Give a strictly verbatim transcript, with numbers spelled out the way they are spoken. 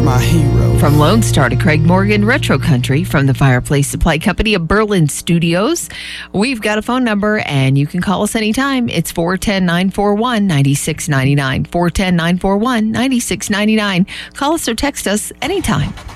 my hero. From Lone Star to Craig Morgan Retro Country from the Fireplace Supply Company of Berlin Studios. We've got a phone number and you can call us anytime. It's four one zero, nine four one, nine six nine nine. four one zero, nine four one, nine six nine nine. Call us or text us anytime.